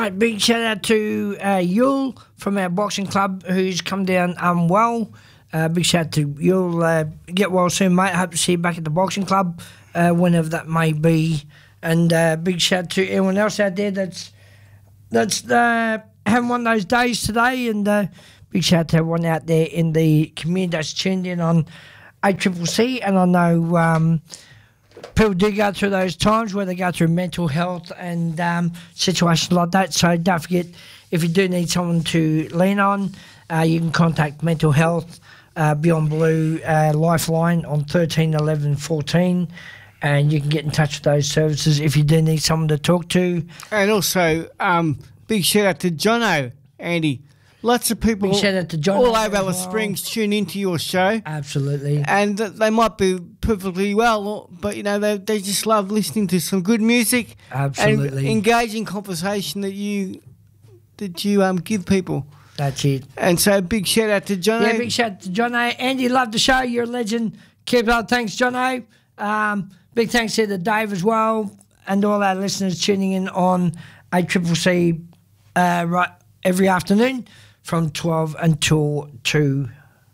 right, big shout out to Yul from our boxing club who's come down unwell. Big shout out to Yul. Get well soon, mate. Hope to see you back at the boxing club whenever that may be. And big shout out to everyone else out there that's having one of those days today. And big shout out to everyone out there in the community that's tuned in on ACCC. And I know people do go through those times where they go through mental health and situations like that. So don't forget, if you do need someone to lean on, you can contact Mental Health Beyond Blue Lifeline on 13 11 14, and you can get in touch with those services if you do need someone to talk to. And also, big shout out to Jono, Andy. Lots of people Big shout out to Jono all over Alice Springs tune into your show. Absolutely. And they might be perfectly well, but, you know, they just love listening to some good music. Absolutely. And engaging conversation that you give people. That's it. And so big shout out to Jono. Yeah, big shout out to Jono. Andy, love the show. You're a legend. Keep up. Thanks, Jono. Big thanks to Dave as well, and all our listeners tuning in on ACCC right every afternoon from 12 until 2.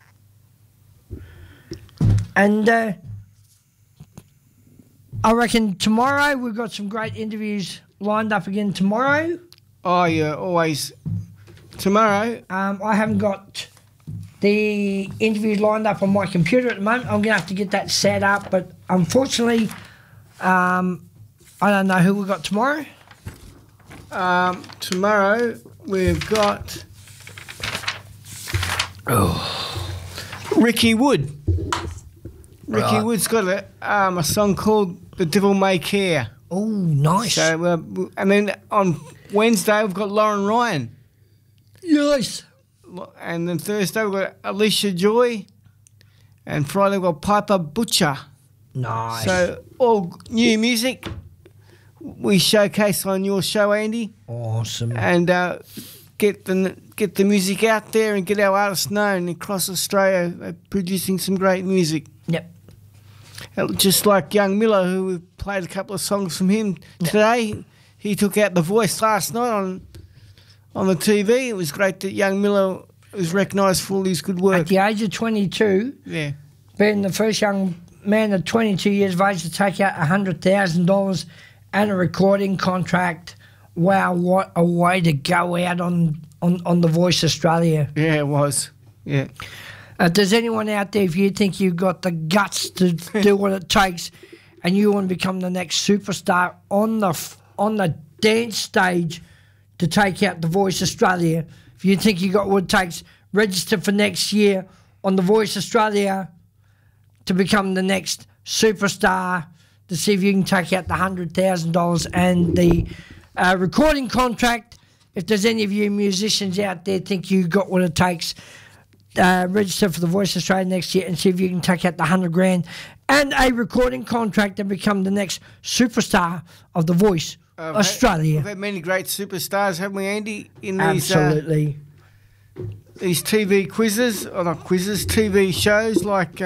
And I reckon tomorrow we've got some great interviews lined up again tomorrow. Oh, yeah, always. Tomorrow? I haven't got the interviews lined up on my computer at the moment. I'm going to have to get that set up, but unfortunately, I don't know who we've got tomorrow. Tomorrow we've got Ricky Wood. Ricky Wood's got a song called The Devil May Care. Oh, nice. So, and then on Wednesday we've got Lauren Ryan. Nice. And then Thursday we've got Alicia Joy. And Friday we've got Piper Butcher. Nice. So all new music we showcase on your show, Andy. Awesome. And get the music out there and get our artists known across Australia. They're producing some great music. Yep. Just like Young Miller, who we played a couple of songs from him today. He took out The Voice last night on the TV. It was great that Young Miller was recognised for all his good work. At the age of 22, yeah, being the first young man at 22 years of age to take out $100,000 and a recording contract. Wow, what a way to go out on The Voice Australia. Yeah, it was. Yeah. If there's anyone out there, if you think you've got the guts to do what it takes and you want to become the next superstar on the dance stage to take out The Voice Australia, if you think you got what it takes, register for next year on The Voice Australia to become the next superstar, to see if you can take out the $100,000 and the recording contract. If there's any of you musicians out there think you got what it takes, register for The Voice Australia next year and see if you can take out the $100,000 and a recording contract and become the next superstar of The Voice Australia. We've had many great superstars, haven't we, Andy? In Absolutely. These TV quizzes, or not quizzes, TV shows like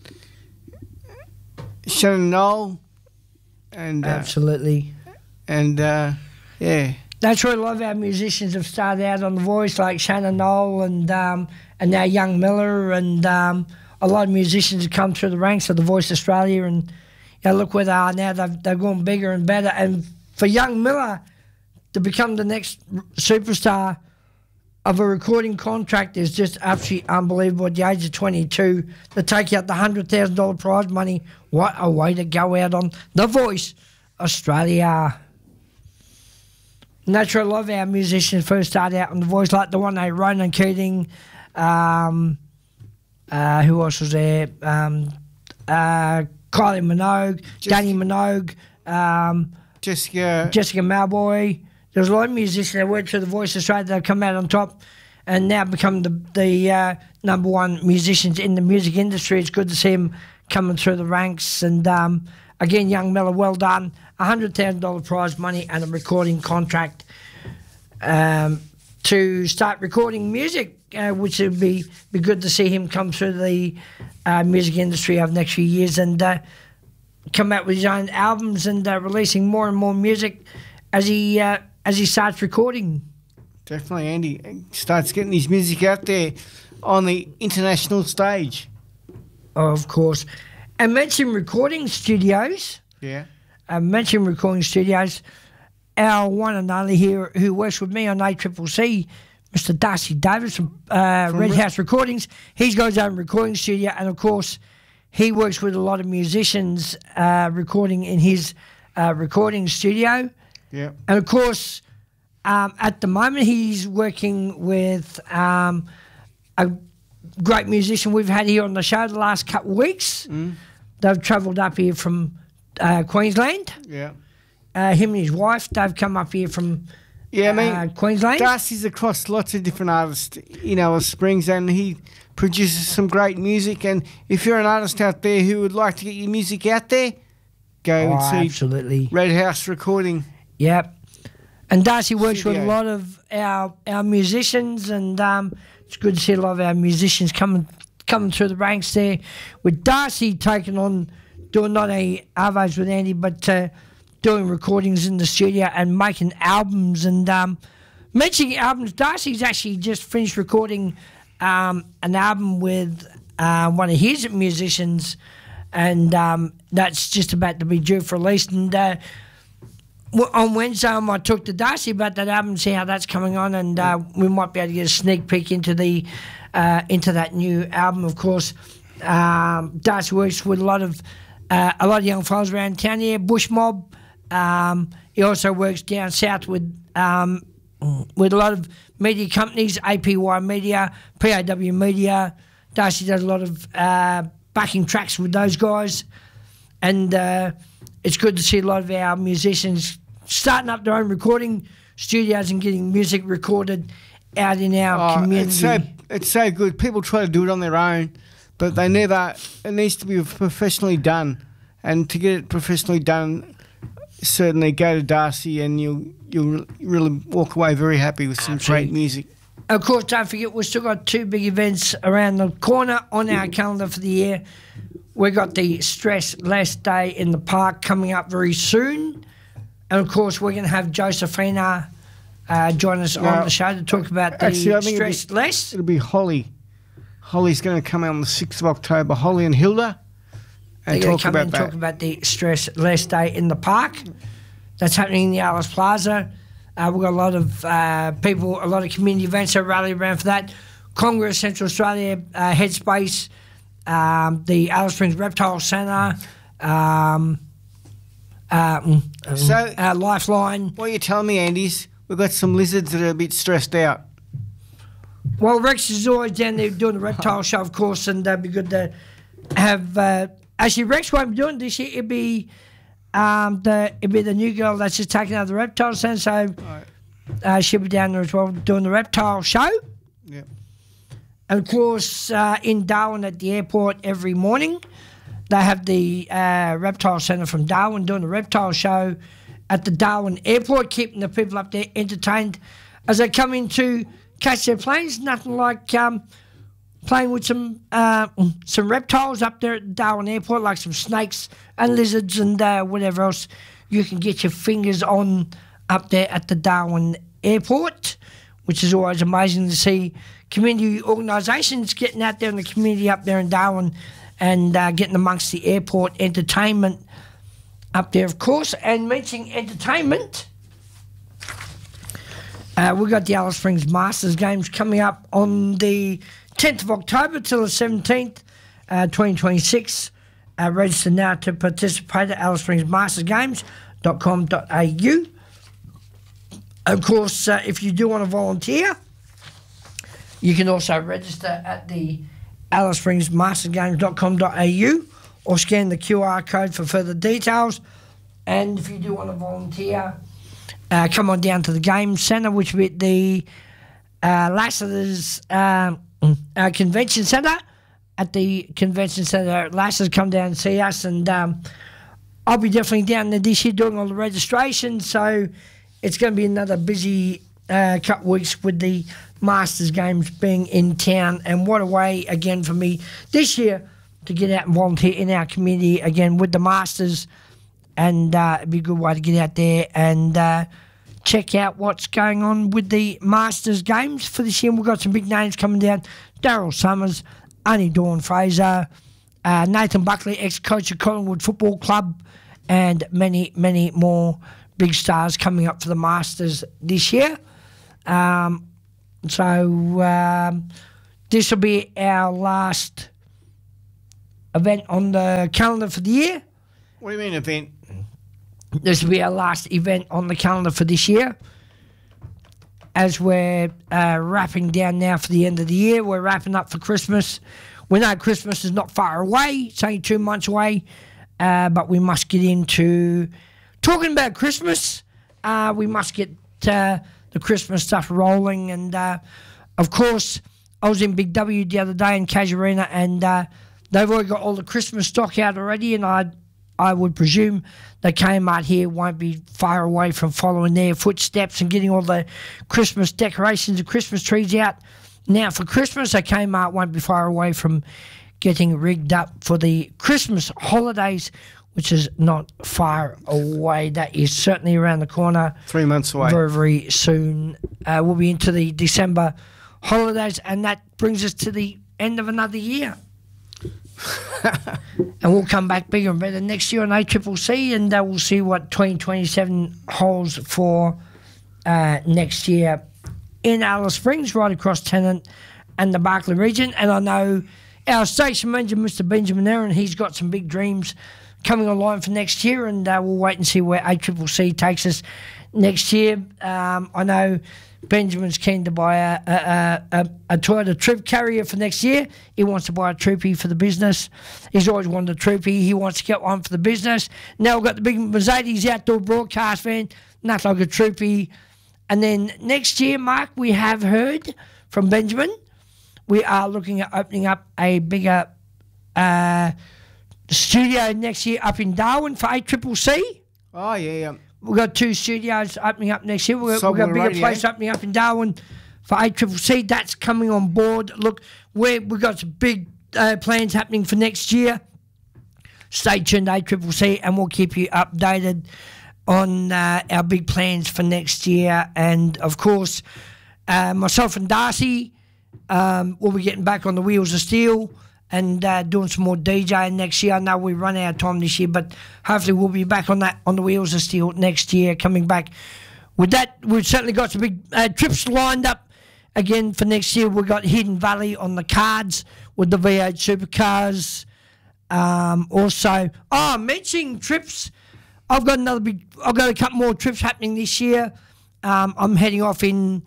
Shannon Knoll. And Absolutely. And yeah. That's where a lot of our musicians have started out on The Voice, like Shannon Knoll and now Young Miller, and a lot of musicians have come through the ranks of The Voice Australia, and you know, look where they are now. They've gone bigger and better. And for Young Miller to become the next superstar of a recording contract is just absolutely unbelievable. At the age of 22, to take out the $100,000 prize money, what a way to go out on The Voice Australia. And that's where a lot of our musicians first started out on The Voice, like the one like Ronan Keating. Who else was there? Kylie Minogue, Danny Minogue, Jessica Malboy. There's a lot of musicians that went through The Voice Australia that have come out on top and now become the number one musicians in the music industry. It's good to see them coming through the ranks. And again, Young Miller, well done. $100,000 prize money and a recording contract to start recording music, which would be good to see him come through the music industry over the next few years and come out with his own albums and releasing more and more music as he as he starts recording. Definitely, Andy starts getting his music out there on the international stage. Of course. And mention recording studios. Yeah. Mention recording studios. Our one and only here who works with me on ACCC, Mr. Darcy Davis from Red House Recordings. He's got his own recording studio, and of course, he works with a lot of musicians recording in his recording studio. Yeah. And of course, at the moment, he's working with a great musician we've had here on the show the last couple of weeks. They've travelled up here from Queensland. Yeah. Him and his wife, they've come up here from Queensland. Darcy's across lots of different artists in Alice Springs, and he produces some great music. And if you're an artist out there who would like to get your music out there, go and see absolutely. Red House Recording. Yep. And Darcy works with a lot of our musicians, and it's good to see a lot of our musicians coming through the ranks there. With Darcy taking on doing not only Arvos with Andy, but doing recordings in the studio and making albums. And mentioning albums, Darcy's actually just finished recording an album with one of his musicians, and that's just about to be due for release. And on Wednesday, I might talk to Darcy about that album and see how that's coming on, and we might be able to get a sneak peek into that new album. Of course, Darcy works with a lot of young fellas around town here, Bush Mob. He also works down south with a lot of media companies, APY Media, PAW Media. Darcy does a lot of backing tracks with those guys, and it's good to see a lot of our musicians starting up their own recording studios and getting music recorded out in our community. It's so good. People try to do it on their own, but they never. It needs to be professionally done, and to get it professionally done, certainly go to Darcy, and you'll really walk away very happy with some great music. Of course, don't forget, we've still got two big events around the corner on our calendar for the year. We've got the Stress Less Day in the Park coming up very soon. And, of course, we're going to have Josephina join us on the show to talk about the Stress Less. It'll be Holly. Holly's going to come out on the 6th of October. Holly and Hilda. They're going to come in and talk about the Stress Less Day in the Park. That's happening in the Alice Plaza. We've got a lot of people, a lot of community events that rally around for that. Congress, Central Australia, Headspace, the Alice Springs Reptile Centre, Lifeline. What you're telling me, Andy, is we've got some lizards that are a bit stressed out. Well, Rex is always down there doing the reptile show, of course, and it'd be good to have... actually, Rex won't be doing it this year. It'd be the new girl that's just taking out the reptile centre, so she'll be down there as well doing the reptile show. Yeah. And, of course, in Darwin at the airport every morning, they have the reptile centre from Darwin doing the reptile show at the Darwin airport, keeping the people up there entertained as they come in to catch their planes. Nothing like playing with some reptiles up there at the Darwin airport, like some snakes and lizards and whatever else you can get your fingers on up there at the Darwin airport, which is always amazing to see community organisations getting out there in the community up there in Darwin and getting amongst the airport entertainment up there, of course. And mentioning entertainment, we've got the Alice Springs Masters Games coming up on the 10th of October till the 17th, 2026. Register now to participate at Alice Springs Masters Games.com.au. Of course, if you do want to volunteer, you can also register at the Alice Springs Masters Games.com.au or scan the QR code for further details. And if you do want to volunteer, come on down to the Game Centre, which will be at the Lassiter's Convention Centre. At the Convention Centre, Lassiter's come down and see us, and I'll be definitely down there this year doing all the registration, so it's going to be another busy couple of weeks with the Masters Games being in town. And what a way, again, for me this year to get out and volunteer in our community again with the Masters, and it'd be a good way to get out there and check out what's going on with the Masters games for this year. We've got some big names coming down. Daryl Summers, Arnie Dawn Fraser, Nathan Buckley, ex-coach of Collingwood Football Club, and many, many more big stars coming up for the Masters this year. This will be our last event on the calendar for the year. What do you mean event? This will be our last event on the calendar for this year. As we're wrapping down now for the end of the year, we're wrapping up for Christmas. We know Christmas is not far away. It's only 2 months away. But we must get into talking about Christmas. We must get the Christmas stuff rolling. And, of course, I was in Big W the other day in Casuarina, and they've already got all the Christmas stock out already, and I would presume the Kmart here won't be far away from following their footsteps and getting all the Christmas decorations and Christmas trees out now for Christmas. So Kmart won't be far away from getting rigged up for the Christmas holidays, which is not far away. That is certainly around the corner. 3 months away. Very, very soon. We'll be into the December holidays, and that brings us to the end of another year. And we'll come back bigger and better next year on ACCC, and we'll see what 2027 holds for next year in Alice Springs, right across Tennant and the Barkly region. And I know our station manager, Mr. Benjamin Aaron, he's got some big dreams coming online for next year, and we'll wait and see where ACCC takes us next year. I know Benjamin's keen to buy a Toyota Troop carrier for next year. He wants to buy a Troopy for the business. He's always wanted a Troopy. He wants to get one for the business. Now we've got the big Mercedes outdoor broadcast van, nothing like a Troopy. And then next year, Mark, we have heard from Benjamin, we are looking at opening up a bigger studio next year up in Darwin for ACCC. Oh, yeah. We've got 2 studios opening up next year. We've got a bigger place opening up in Darwin for ACCC. That's coming on board. Look, we've got some big plans happening for next year. Stay tuned to ACCC, and we'll keep you updated on our big plans for next year. And, of course, myself and Darcy will be getting back on the Wheels of Steel and doing some more DJing next year. I know we run out of time this year, but hopefully we'll be back on the Wheels of Steel next year, coming back with that. We've certainly got some big trips lined up again for next year. We've got Hidden Valley on the cards with the V8 supercars. Also, mentioning trips, I've got a couple more trips happening this year. I'm heading off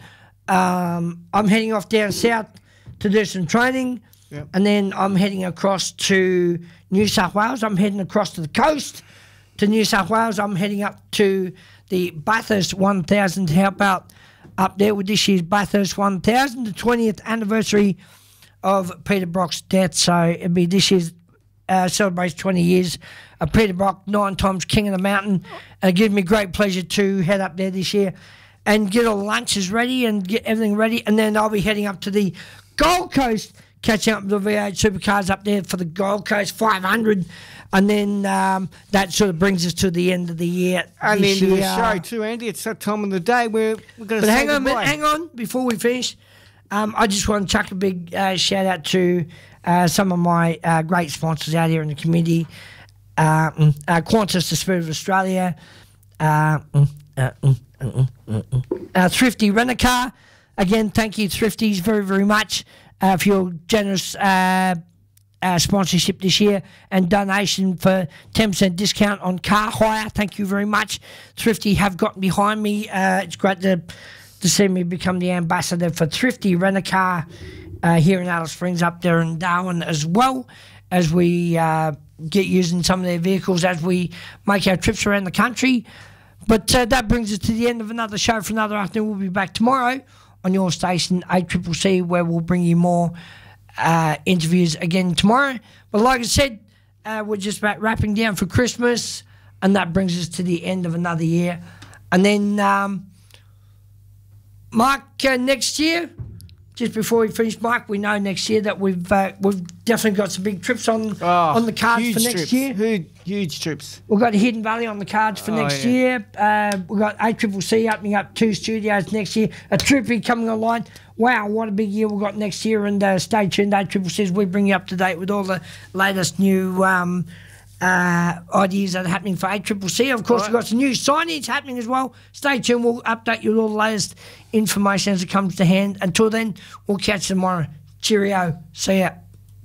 down south to do some training. Yep. And then I'm heading across to New South Wales. I'm heading across to the coast to New South Wales. I'm heading up to the Bathurst 1000 to help out up there with this year's Bathurst 1000, the 20th anniversary of Peter Brock's death. So it'll be this year's celebrates 20 years of Peter Brock, 9 times King of the Mountain. It gives me great pleasure to head up there this year and get all the lunches ready and get everything ready. And then I'll be heading up to the Gold Coast, catching up with the V8 supercars up there for the Gold Coast 500. And then that sort of brings us to the end of the year. And the end of the show too, Andy. It's that time of the day where we're going to say goodbye. Hang on, before we finish. I just want to chuck a big shout out to some of my great sponsors out here in the community. Qantas, the Spirit of Australia. Thrifty Rent-A-Car. Again, thank you, Thrifties, very, very much for your generous sponsorship this year and donation for 10% discount on car hire. Thank you very much. Thrifty have gotten behind me. It's great to see me become the ambassador for Thrifty Rent-A-Car here in Alice Springs, up there in Darwin, as well as we get using some of their vehicles as we make our trips around the country. But that brings us to the end of another show for another afternoon. We'll be back tomorrow on your station, ACCC, where we'll bring you more interviews again tomorrow. But like I said, we're just about wrapping down for Christmas, and that brings us to the end of another year. And then, Mark, next year, just before we finish, Mike, we know next year that we've definitely got some big trips on the cards for next year. Huge trips. We've got Hidden Valley on the cards for next year. We've got ACCC opening up 2 studios next year. A Troopy coming online. Wow, what a big year we've got next year. And stay tuned, ACCC, we bring you up to date with all the latest new ideas that are happening for ACCC. Of course, we've got some new signage happening as well. Stay tuned. We'll update you with all the latest information as it comes to hand. Until then, we'll catch you tomorrow. Cheerio. See ya.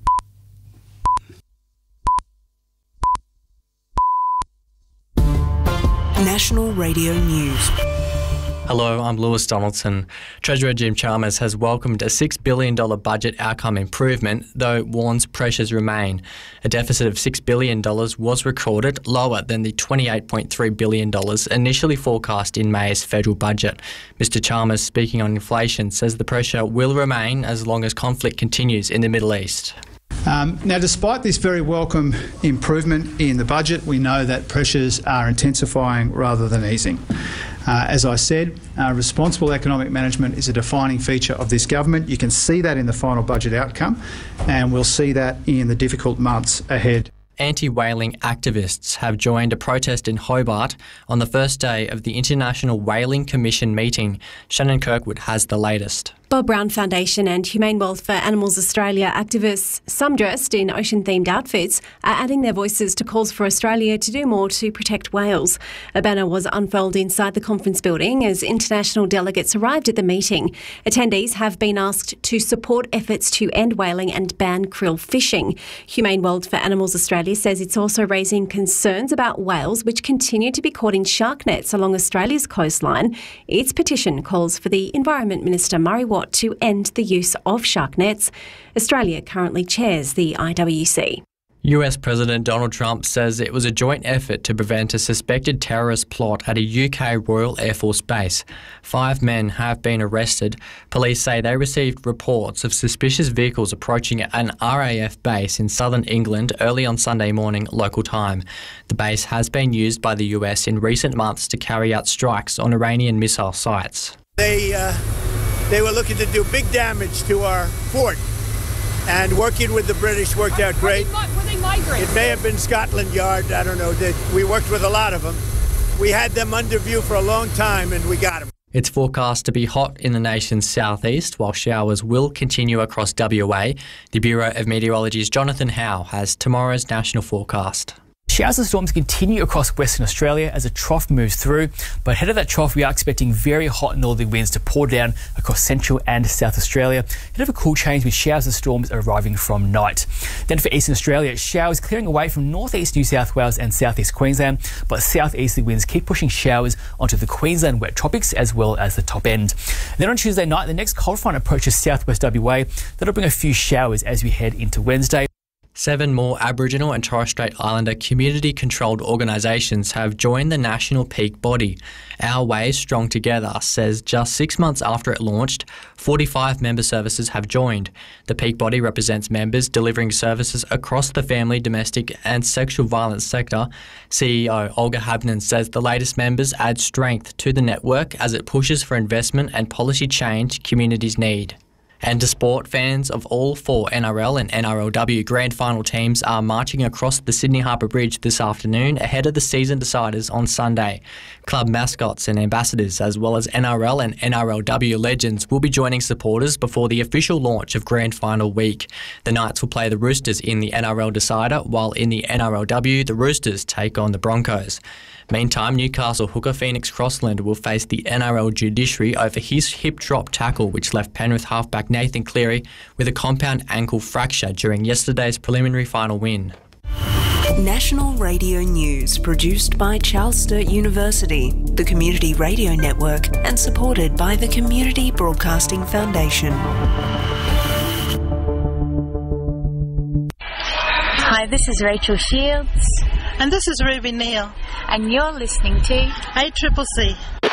National Radio News. Hello, I'm Lewis Donaldson. Treasurer Jim Chalmers has welcomed a $6 billion budget outcome improvement, though warns pressures remain. A deficit of $6 billion was recorded, lower than the $28.3 billion initially forecast in May's federal budget. Mr Chalmers, speaking on inflation, says the pressure will remain as long as conflict continues in the Middle East. Now, despite this very welcome improvement in the budget, we know that pressures are intensifying rather than easing. As I said, responsible economic management is a defining feature of this government. You can see that in the final budget outcome, and we'll see that in the difficult months ahead. Anti-whaling activists have joined a protest in Hobart on the first day of the International Whaling Commission meeting. Shannon Kirkwood has the latest. Bob Brown Foundation and Humane World for Animals Australia activists, some dressed in ocean-themed outfits, are adding their voices to calls for Australia to do more to protect whales. A banner was unfurled inside the conference building as international delegates arrived at the meeting. Attendees have been asked to support efforts to end whaling and ban krill fishing. Humane World for Animals Australia says it's also raising concerns about whales which continue to be caught in shark nets along Australia's coastline. Its petition calls for the Environment Minister Murray Watt to end the use of shark nets. Australia currently chairs the IWC. US President Donald Trump says it was a joint effort to prevent a suspected terrorist plot at a UK Royal Air Force base. 5 men have been arrested. Police say they received reports of suspicious vehicles approaching an RAF base in southern England early on Sunday morning local time. The base has been used by the US in recent months to carry out strikes on Iranian missile sites. They were looking to do big damage to our fort, and working with the British worked out great. Were they migrants? It may have been Scotland Yard, I don't know. We worked with a lot of them. We had them under view for a long time, and we got them. It's forecast to be hot in the nation's southeast, while showers will continue across WA. The Bureau of Meteorology's Jonathan Howe has tomorrow's national forecast. Showers and storms continue across Western Australia as a trough moves through, but ahead of that trough we are expecting very hot northerly winds to pour down across Central and South Australia. Ahead of a cool change with showers and storms arriving from night. Then for Eastern Australia, showers clearing away from northeast New South Wales and southeast Queensland, but southeasterly winds keep pushing showers onto the Queensland wet tropics as well as the top end. And then on Tuesday night, the next cold front approaches southwest WA. That'll bring a few showers as we head into Wednesday. 7 more Aboriginal and Torres Strait Islander community-controlled organisations have joined the national peak body. Our Way Strong Together says just 6 months after it launched, 45 member services have joined. The peak body represents members delivering services across the family, domestic and sexual violence sector. CEO Olga Habnan says the latest members add strength to the network as it pushes for investment and policy change communities need. And to sport, fans of all 4 NRL and NRLW grand final teams are marching across the Sydney Harbour Bridge this afternoon ahead of the season deciders on Sunday. Club mascots and ambassadors, as well as NRL and NRLW legends, will be joining supporters before the official launch of grand final week. The Knights will play the Roosters in the NRL decider, while in the NRLW, the Roosters take on the Broncos. Meantime, Newcastle hooker Phoenix Crossland will face the NRL judiciary over his hip drop tackle, which left Penrith halfback Nathan Cleary with a compound ankle fracture during yesterday's preliminary final win. National Radio News, produced by Charles Sturt University, the Community Radio Network, and supported by the Community Broadcasting Foundation. Hi, this is Rachel Shields. And this is Ruby Neal. And you're listening to ACCC.